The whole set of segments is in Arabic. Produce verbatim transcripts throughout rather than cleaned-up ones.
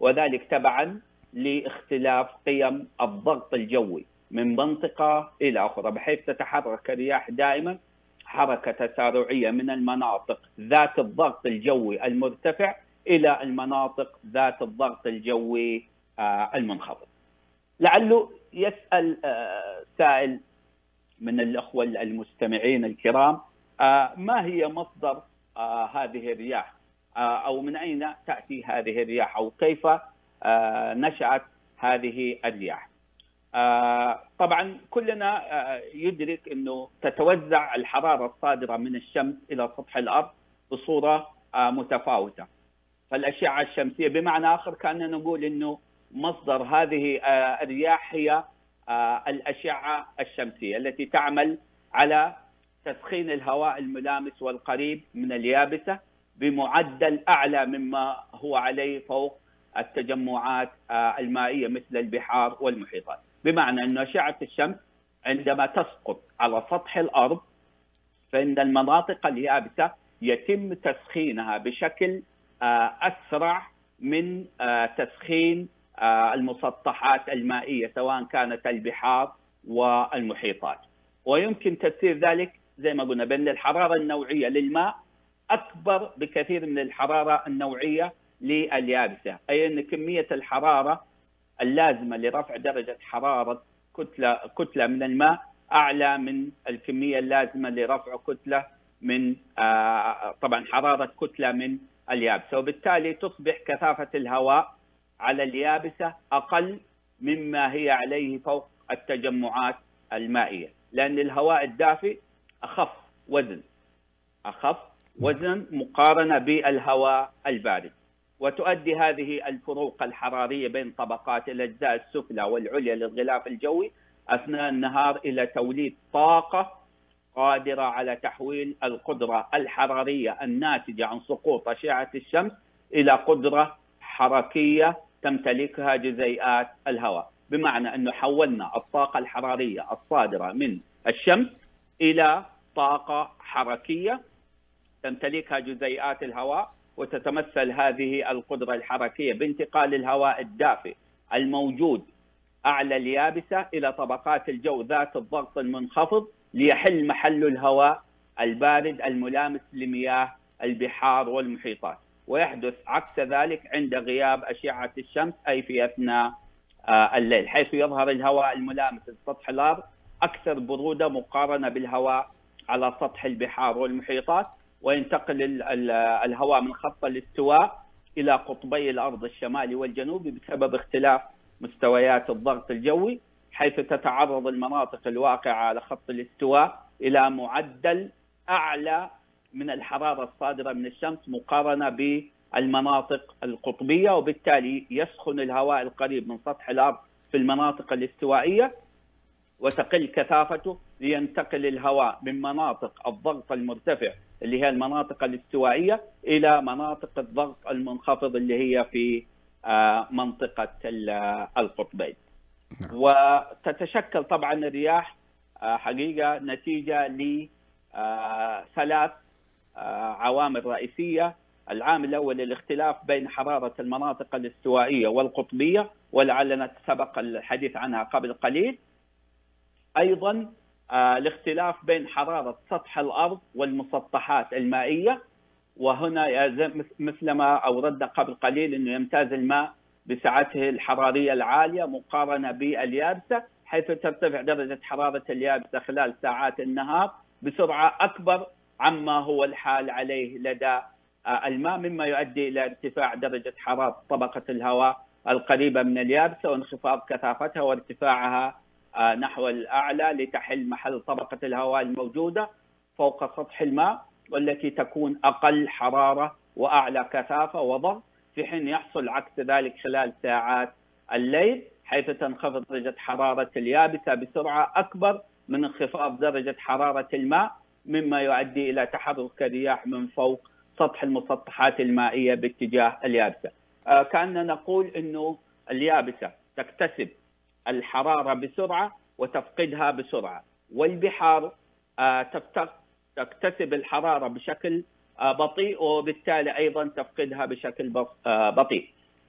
وذلك تبعا لاختلاف قيم الضغط الجوي من منطقة إلى أخرى، بحيث تتحرك الرياح دائما حركة تسارعية من المناطق ذات الضغط الجوي المرتفع إلى المناطق ذات الضغط الجوي المنخفض. لعله يسأل سائل من الأخوة المستمعين الكرام، ما هي مصدر هذه الرياح، أو من أين تأتي هذه الرياح، أو كيف نشأت هذه الرياح؟ طبعا كلنا يدرك أنه تتوزع الحرارة الصادرة من الشمس إلى سطح الأرض بصورة متفاوتة. فالأشعة الشمسية بمعنى آخر كأننا نقول أنه مصدر هذه الرياح هي الأشعة الشمسية التي تعمل على تسخين الهواء الملامس والقريب من اليابسة بمعدل أعلى مما هو عليه فوق التجمعات المائية مثل البحار والمحيطات. بمعنى أن أشعة الشمس عندما تسقط على سطح الأرض فإن المناطق اليابسة يتم تسخينها بشكل أسرع من تسخين المسطحات المائية سواء كانت البحار والمحيطات. ويمكن تفسير ذلك زي ما قلنا بأن الحرارة النوعية للماء أكبر بكثير من الحرارة النوعية لليابسة، أي أن كمية الحرارة اللازمة لرفع درجة حرارة كتلة كتلة من الماء أعلى من الكمية اللازمة لرفع كتلة من طبعا حرارة كتلة من اليابسة، وبالتالي تصبح كثافة الهواء على اليابسة أقل مما هي عليه فوق التجمعات المائية، لأن الهواء الدافئ أخف وزن أخف وزن مقارنة بالهواء البارد. وتؤدي هذه الفروق الحرارية بين طبقات الأجزاء السفلى والعليا للغلاف الجوي أثناء النهار إلى توليد طاقة قادرة على تحويل القدرة الحرارية الناتجة عن سقوط أشعة الشمس إلى قدرة حركية تمتلكها جزيئات الهواء. بمعنى أنه حولنا الطاقة الحرارية الصادرة من الشمس إلى طاقة حركية تمتلكها جزيئات الهواء، وتتمثل هذه القدرة الحركية بانتقال الهواء الدافئ الموجود أعلى اليابسة إلى طبقات الجو ذات الضغط المنخفض ليحل محل الهواء البارد الملامس لمياه البحار والمحيطات. ويحدث عكس ذلك عند غياب أشعة الشمس أي في أثناء الليل، حيث يظهر الهواء الملامس لسطح الأرض أكثر برودة مقارنة بالهواء على سطح البحار والمحيطات، وينتقل الهواء من خط الاستواء إلى قطبي الأرض الشمالي والجنوبي بسبب اختلاف مستويات الضغط الجوي، حيث تتعرض المناطق الواقعة على خط الاستواء إلى معدل أعلى من الحرارة الصادرة من الشمس مقارنة بالمناطق القطبية، وبالتالي يسخن الهواء القريب من سطح الأرض في المناطق الاستوائية وتقل كثافته لينتقل الهواء من مناطق الضغط المرتفع اللي هي المناطق الاستوائية إلى مناطق الضغط المنخفض اللي هي في منطقة القطبين. وتتشكل طبعا الرياح حقيقة نتيجة لثلاث عوامل رئيسية. العامل الأول الاختلاف بين حرارة المناطق الاستوائية والقطبية، ولعلنا سبق الحديث عنها قبل قليل. أيضا الاختلاف بين حرارة سطح الأرض والمسطحات المائية، وهنا مثل ما أوردنا قبل قليل أنه يمتاز الماء بسعته الحرارية العالية مقارنة باليابسة، حيث ترتفع درجة حرارة اليابسة خلال ساعات النهار بسرعة أكبر عما هو الحال عليه لدى الماء، مما يؤدي إلى ارتفاع درجة حرارة طبقة الهواء القريبة من اليابسة وانخفاض كثافتها وارتفاعها نحو الأعلى لتحل محل طبقة الهواء الموجودة فوق سطح الماء، والتي تكون أقل حرارة وأعلى كثافة وضغط، في حين يحصل عكس ذلك خلال ساعات الليل، حيث تنخفض درجة حرارة اليابسة بسرعة أكبر من انخفاض درجة حرارة الماء، مما يؤدي إلى تحرك الرياح من فوق سطح المسطحات المائية باتجاه اليابسة. آه كأننا نقول أنه اليابسة تكتسب الحرارة بسرعة وتفقدها بسرعة، والبحار آه تكتسب الحرارة بشكل آه بطيء، وبالتالي أيضا تفقدها بشكل آه بطيء.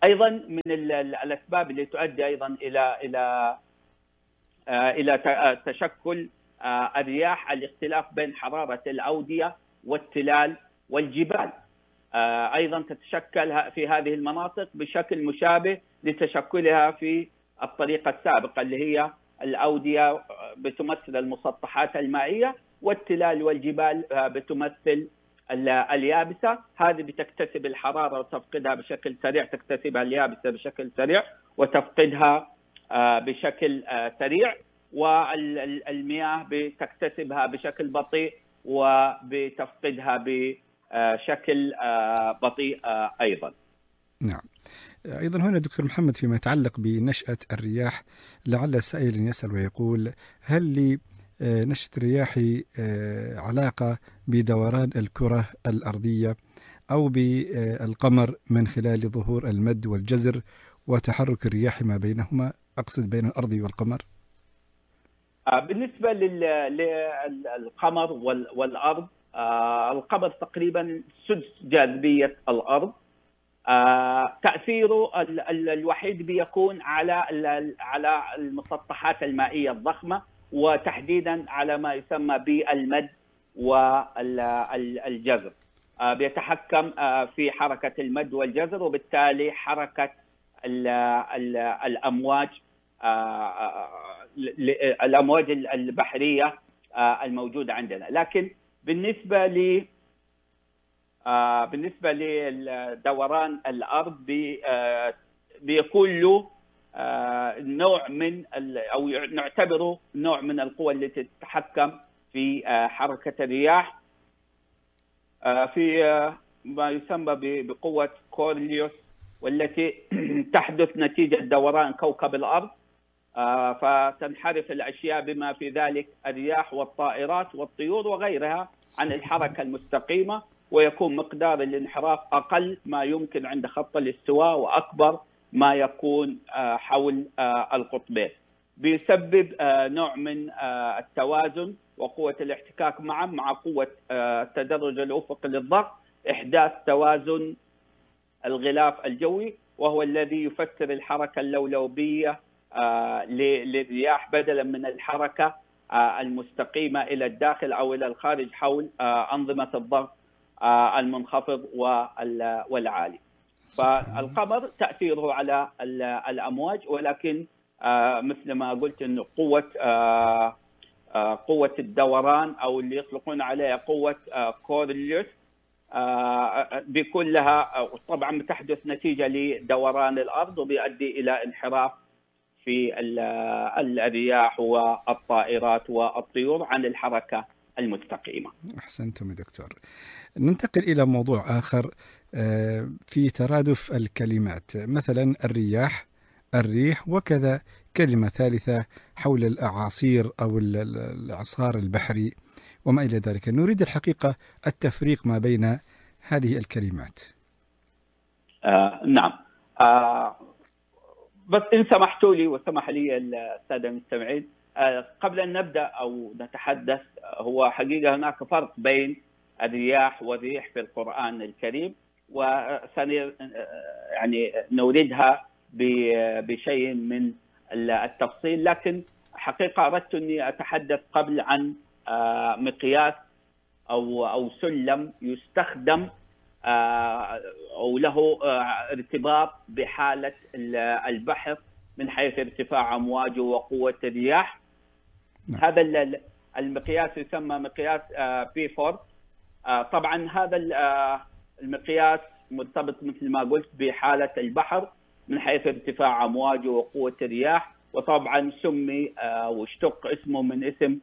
ايضا من الاسباب اللي تؤدي ايضا الى الى الى تشكل الرياح الاختلاف بين حراره الاوديه والتلال والجبال. ايضا تتشكل في هذه المناطق بشكل مشابه لتشكلها في الطريقه السابقه، اللي هي الاوديه بتمثل المسطحات المائيه والتلال والجبال بتمثل اليابسه. هذه بتكتسب الحراره وتفقدها بشكل سريع، تكتسبها اليابسه بشكل سريع وتفقدها بشكل سريع، والمياه بتكتسبها بشكل بطيء وبتفقدها بشكل بطيء ايضا. نعم. ايضا هنا دكتور محمد فيما يتعلق بنشأة الرياح، لعل سائل يسأل ويقول: هل لنشأة الرياح علاقة بدوران الكرة الأرضية أو بالقمر من خلال ظهور المد والجزر وتحرك الرياح ما بينهما، أقصد بين الأرض والقمر؟ بالنسبة للقمر والأرض، القمر تقريبا سدس جاذبية الأرض. تأثيره الوحيد بيكون على على المسطحات المائية الضخمة، وتحديدا على ما يسمى بالمد والجزر. بيتحكم في حركة المد والجزر، وبالتالي حركة الأمواج الأمواج البحرية الموجودة عندنا. لكن بالنسبة ل بالنسبة لدوران الأرض بيكون له نوع من أو نعتبره نوع من القوى التي تتحكم في حركة الرياح، في ما يسمى بقوة كوريليوس، والتي تحدث نتيجة دوران كوكب الأرض، فتنحرف الأشياء بما في ذلك الرياح والطائرات والطيور وغيرها عن الحركة المستقيمة، ويكون مقدار الانحراف أقل ما يمكن عند خط الاستواء وأكبر ما يكون حول القطبين. بيسبب نوع من التوازن وقوة الاحتكاك معا مع قوة التدرج الأفقي للضغط، إحداث توازن الغلاف الجوي، وهو الذي يفسر الحركة اللولوبية للرياح بدلا من الحركة المستقيمة إلى الداخل أو إلى الخارج حول أنظمة الضغط المنخفض والعالي. فالقمر تأثيره على الأمواج، ولكن مثل ما قلت أنه قوة قوة الدوران أو اللي يطلقون عليها قوة كوريليوس بيكون لها طبعا بتحدث نتيجة لدوران الأرض، وبيؤدي إلى انحراف في الرياح والطائرات والطيور عن الحركة المستقيمة. أحسنتم يا دكتور. ننتقل إلى موضوع آخر في ترادف الكلمات، مثلا الرياح، الريح، وكذا كلمة ثالثة حول الأعاصير أو الإعصار البحري وما إلى ذلك. نريد الحقيقة التفريق ما بين هذه الكلمات. آه نعم. آه بس إن سمحتوا لي وسمح لي السادة المستمعين، آه قبل أن نبدأ أو نتحدث، هو حقيقة هناك فرق بين الرياح والريح في القرآن الكريم، وسن يعني نوردها بشيء من التفصيل، لكن حقيقة أردت أني أتحدث قبل عن مقياس أو أو سلم يستخدم أو له ارتباط بحالة البحر من حيث ارتفاع أمواجه وقوة الرياح. هذا المقياس يسمى مقياس بيفورد. طبعا هذا المقياس مرتبط مثل ما قلت بحالة البحر من حيث ارتفاع أمواجه وقوة الرياح، وطبعا سمي واشتق اسمه من اسم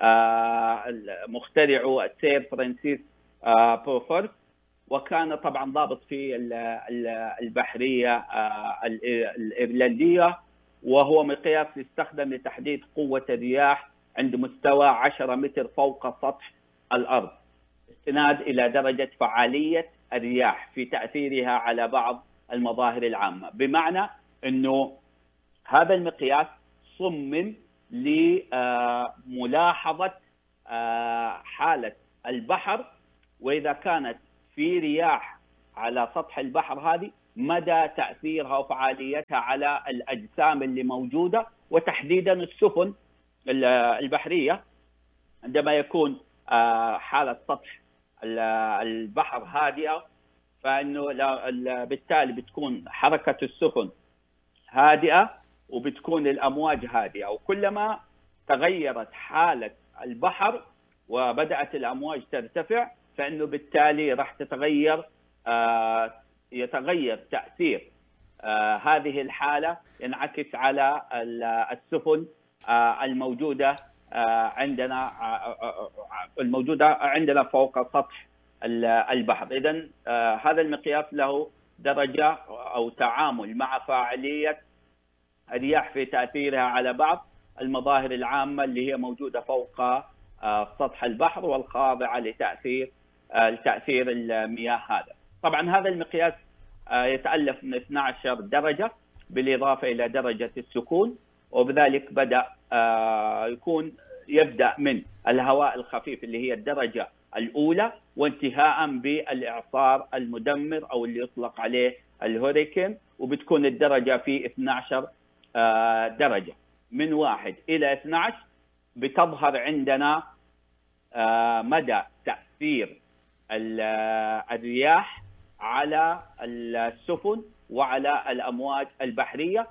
مخترعه السير فرانسيس بوفورد، وكان طبعا ضابط في البحرية الإيرلندية، وهو مقياس يستخدم لتحديد قوة الرياح عند مستوى عشرة متر فوق سطح الأرض، استناد إلى درجة فعالية الرياح في تأثيرها على بعض المظاهر العامة. بمعنى أنه هذا المقياس صمم لملاحظة حالة البحر، وإذا كانت في رياح على سطح البحر هذه مدى تأثيرها وفعاليتها على الأجسام اللي موجودة، وتحديدا السفن البحرية. عندما يكون حالة سطح البحر هادئة، فإنه بالتالي بتكون حركة السفن هادئة وبتكون الأمواج هادئة، وكلما تغيرت حالة البحر وبدأت الأمواج ترتفع فإنه بالتالي راح تتغير يتغير تأثير هذه الحالة، ينعكس على السفن الموجودة عندنا الموجودة عندنا فوق سطح البحر. إذن هذا المقياس له درجة أو تعامل مع فاعلية الرياح في تأثيرها على بعض المظاهر العامة اللي هي موجودة فوق سطح البحر والخاضعة لتأثير لتأثير المياه هذا. طبعا هذا المقياس يتألف من اثنتي عشرة درجة بالإضافة إلى درجة السكون، وبذلك بدأ يكون يبدأ من الهواء الخفيف اللي هي الدرجة الأولى، وانتهاء بالإعصار المدمر أو اللي يطلق عليه الهوريكين، وبتكون الدرجة في اثنتي عشرة درجة. من واحد إلى اثنتي عشرة بتظهر عندنا مدى تأثير الرياح على السفن وعلى الأمواج البحرية.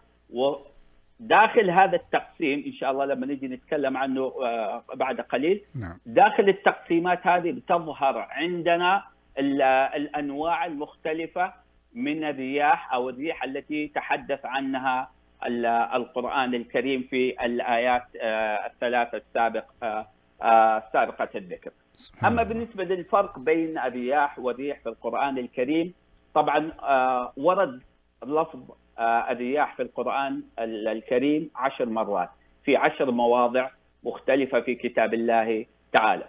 وداخل هذا التقسيم إن شاء الله لما نجي نتكلم عنه بعد قليل، داخل التقسيمات هذه بتظهر عندنا الأنواع المختلفة من الرياح أو الريح التي تحدث عنها القرآن الكريم في الآيات الثلاثة السابق سابقة الذكر. أما بالنسبة للفرق بين الرياح والريح في القرآن الكريم، طبعا ورد لفظ الرياح في القرآن الكريم عشر مرات في عشر مواضع مختلفة في كتاب الله تعالى.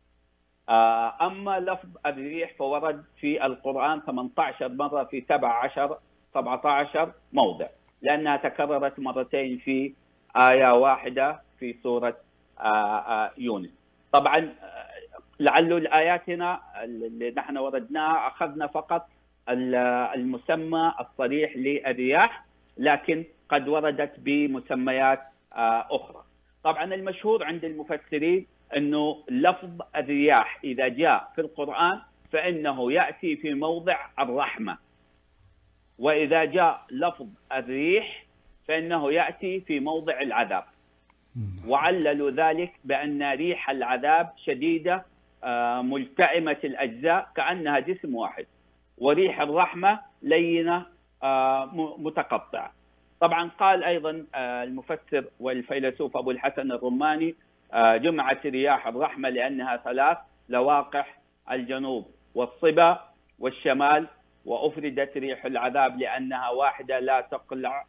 أما لفظ الريح فورد في القرآن ثمانية عشر مرة في سبعة عشر موضع، لأنها تكررت مرتين في آية واحدة في سورة يونس. طبعا لعل الآيات هنا اللي نحن وردناها أخذنا فقط المسمى الصريح للرياح، لكن قد وردت بمسميات أخرى. طبعا المشهور عند المفسرين أنه لفظ الرياح إذا جاء في القرآن فإنه يأتي في موضع الرحمة، وإذا جاء لفظ الريح فإنه يأتي في موضع العذاب. وعللوا ذلك بأن ريح العذاب شديدة ملتئمة الأجزاء كأنها جسم واحد، وريح الرحمة لينة متقطعة. طبعا قال أيضا المفسر والفيلسوف أبو الحسن الرماني جمعت رياح الرحمة لأنها ثلاث لواقح: الجنوب والصبا والشمال، وأفردت ريح العذاب لأنها واحدة لا تقلع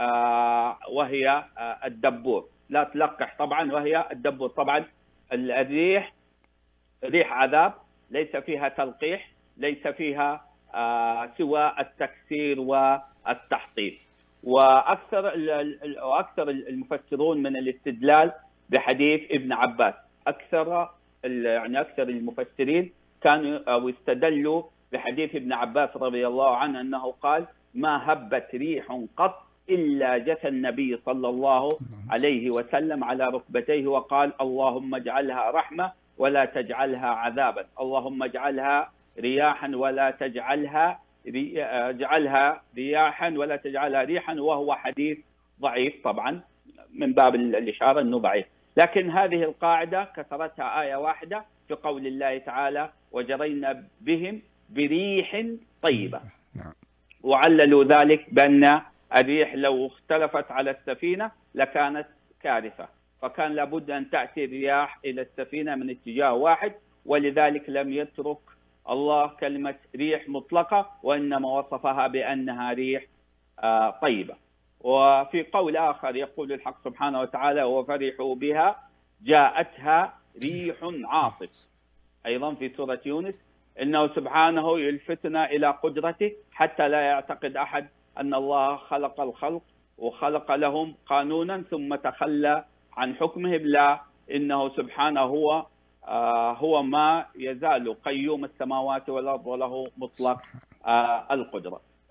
وهي الدبور، لا تلقح طبعا وهي الدبور. طبعا الريح ريح عذاب ليس فيها تلقيح، ليس فيها سوى التكسير والتحطيم. وأكثر وأكثر المفسرون من الاستدلال بحديث ابن عباس، أكثر يعني أكثر المفسرين كانوا أو استدلوا بحديث ابن عباس رضي الله عنه أنه قال: ما هبت ريح قط إلا جثى النبي صلى الله عليه وسلم على ركبتيه وقال: اللهم اجعلها رحمة ولا تجعلها عذابا، اللهم اجعلها رياحا ولا تجعلها اجعلها رياحا ولا تجعلها ريحا. وهو حديث ضعيف طبعا من باب الإشارة أنه ضعيف، لكن هذه القاعدة كسرتها آية واحدة في قول الله تعالى: وجرينا بهم بريح طيبة. وعللوا ذلك بأن الريح لو اختلفت على السفينة لكانت كارثة، فكان لابد أن تأتي الرياح إلى السفينة من اتجاه واحد، ولذلك لم يترك الله كلمة ريح مطلقة، وإنما وصفها بأنها ريح طيبة. وفي قول آخر يقول الحق سبحانه وتعالى: وفرحوا بها جاءتها ريح عاصف. أيضا في سورة يونس: إنه سبحانه يلفتنا إلى قدرته حتى لا يعتقد أحد أن الله خلق الخلق وخلق لهم قانونا ثم تخلى عن حكمه، لا إنه سبحانه هو آه هو ما يزال قيوم السماوات والأرض وله مطلق آه القدرة.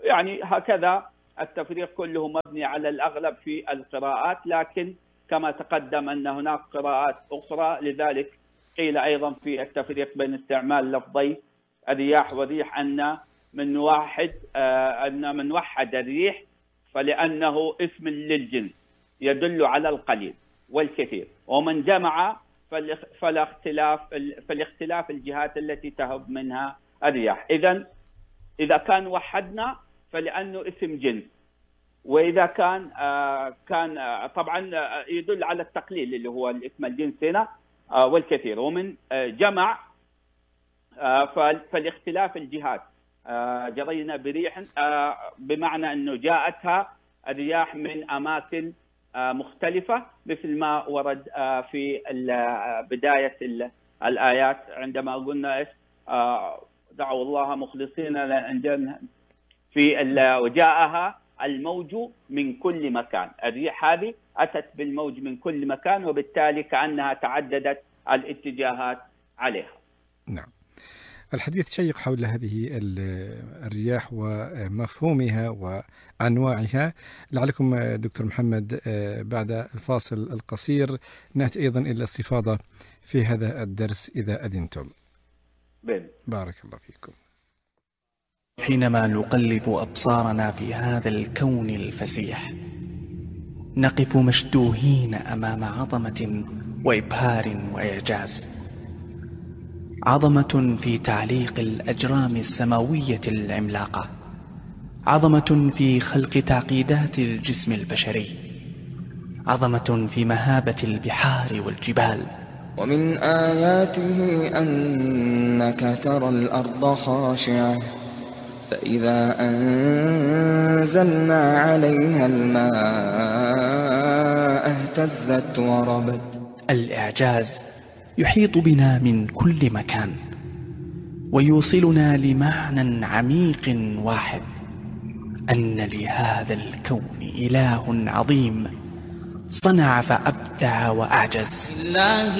يعني هكذا التفريق كله مبني على الأغلب في القراءات، لكن كما تقدم أن هناك قراءات أخرى، لذلك قيل أيضا في التفريق بين استعمال لفظي الرياح والريح أن من واحد أن من وحد الريح فلأنه اسم للجنس يدل على القليل والكثير، ومن جمع فالاختلاف فالاختلاف الجهات التي تهب منها الرياح. إذن إذا كان وحدنا فلأنه اسم جنس، وإذا كان آه كان آه طبعا آه يدل على التقليل اللي هو الاسم الجنس هنا آه والكثير، ومن آه جمع آه فالاختلاف الجهات آه جرينا بريح آه بمعنى أنه جاءتها الرياح من أماكن آه مختلفة، مثل ما ورد آه في بداية الآيات عندما قلنا آه دعوا الله مخلصين لأنجانا في وجاءها الموج من كل مكان. الريح هذه أتت بالموج من كل مكان، وبالتالي كأنها تعددت الاتجاهات عليها. نعم. الحديث شيق حول هذه الرياح ومفهومها وأنواعها. لعلكم دكتور محمد بعد الفاصل القصير نأتي أيضا إلى الاستفاضة في هذا الدرس إذا أذنتم. بين. بارك الله فيكم. حينما نقلب أبصارنا في هذا الكون الفسيح نقف مشدوهين أمام عظمة وإبهار وإعجاز، عظمة في تعليق الأجرام السماوية العملاقة، عظمة في خلق تعقيدات الجسم البشري، عظمة في مهابة البحار والجبال. ومن آياته أنك ترى الأرض خاشعة فإذا أنزلنا عليها الماء اهتزت وربت. الإعجاز يحيط بنا من كل مكان ويوصلنا لمعنى عميق واحد، أن لهذا الكون إله عظيم صنع فأبدع وأعجز. لله